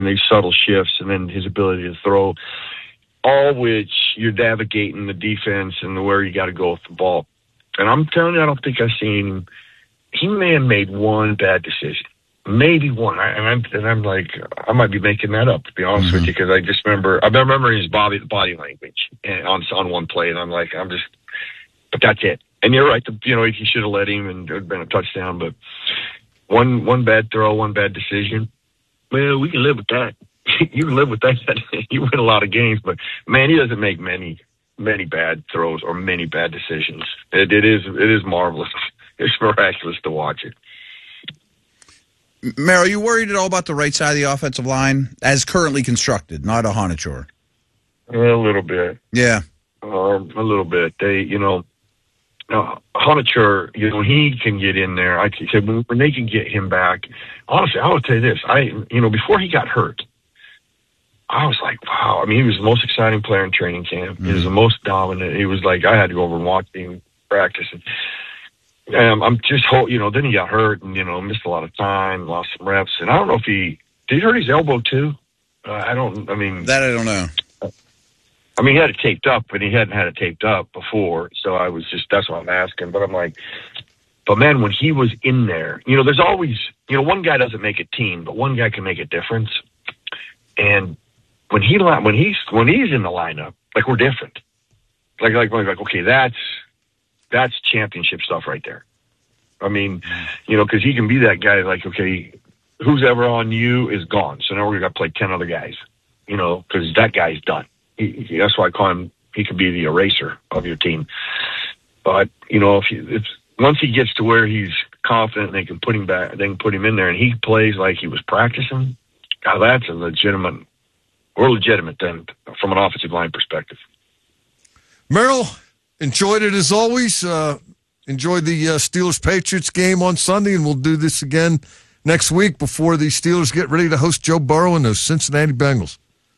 these subtle shifts, and then his ability to throw, all which you're navigating the defense and where you got to go with the ball. And I'm telling you, I don't think I've seen – he may have made one bad decision. Maybe one. And I'm like, I might be making that up, to be honest with you, because I just remember – I remember his body language on one play, and I'm like, but that's it. And you're right, he should have let him and it would have been a touchdown, but one bad throw, one bad decision. Well, we can live with that. You can live with that. You win a lot of games, but man, he doesn't make many bad throws or many bad decisions. It is marvelous. It's miraculous to watch it. Merrill, are you worried at all about the right side of the offensive line as currently constructed, not a Honachur? A little bit. Yeah. A little bit. Honachur, when he can get in there, I said when they can get him back, honestly, I will tell you this. Before he got hurt, I was like, wow. I mean, he was the most exciting player in training camp. He was the most dominant. He was like, I had to go over and watch him practice. And I'm just then he got hurt and, missed a lot of time, lost some reps. And I don't know if did he hurt his elbow too? That I don't know. I mean, he had it taped up, and he hadn't had it taped up before. So that's what I'm asking. But I'm like, but man, when he was in there, there's always, one guy doesn't make a team, but one guy can make a difference. And when he's in the lineup, like we're different. Like okay, that's championship stuff right there. I mean, because he can be that guy. Like, okay, who's ever on you is gone. So now we're gonna play 10 other guys. Because that guy's done. That's why I call him. He could be the eraser of your team. But if once he gets to where he's confident, they can put him back. They can put him in there, and he plays like he was practicing. God, that's a legitimate. We're legitimate then, from an offensive line perspective. Merrill, enjoyed it as always. Enjoyed the Steelers-Patriots game on Sunday, and we'll do this again next week before the Steelers get ready to host Joe Burrow and those Cincinnati Bengals.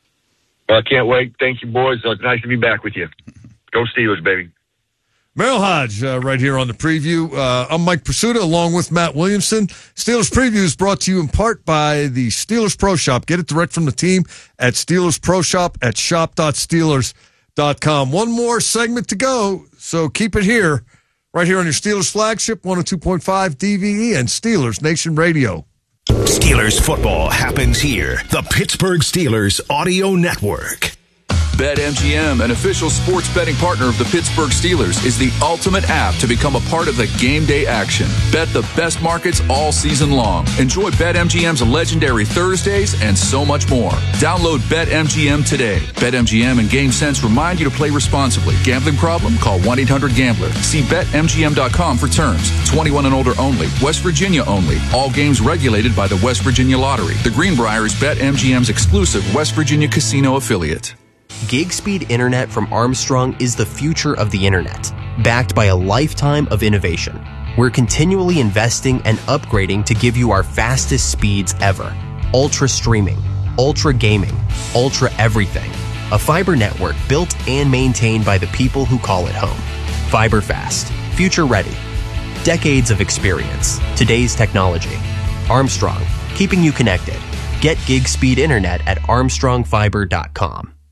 I can't wait. Thank you, boys. It's nice to be back with you. Go Steelers, baby. Merrill Hodge right here on the preview. I'm Mike Pursuta along with Matt Williamson. Steelers Preview is brought to you in part by the Steelers Pro Shop. Get it direct from the team at Steelers Pro Shop at shop.steelers.com. One more segment to go, so keep it here, right here on your Steelers flagship, 102.5 DVE and Steelers Nation Radio. Steelers football happens here. The Pittsburgh Steelers Audio Network. BetMGM, an official sports betting partner of the Pittsburgh Steelers, is the ultimate app to become a part of the game day action. Bet the best markets all season long. Enjoy BetMGM's legendary Thursdays and so much more. Download BetMGM today. BetMGM and GameSense remind you to play responsibly. Gambling problem? Call 1-800-GAMBLER. See BetMGM.com for terms. 21 and older only. West Virginia only. All games regulated by the West Virginia Lottery. The Greenbrier is BetMGM's exclusive West Virginia casino affiliate. Gig speed internet from Armstrong is the future of the internet, backed by a lifetime of innovation. We're continually investing and upgrading to give you our fastest speeds ever. Ultra streaming, ultra gaming, ultra everything. A fiber network built and maintained by the people who call it home. Fiber fast, future ready. Decades of experience, today's technology. Armstrong, keeping you connected. Get gig speed internet at armstrongfiber.com.